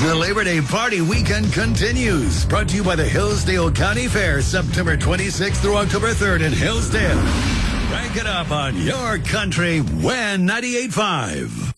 The Labor Day Party Weekend continues. Brought to you by the Hillsdale County Fair, September 26th through October 3rd in Hillsdale. Rank it up on your country, WIN 98.5.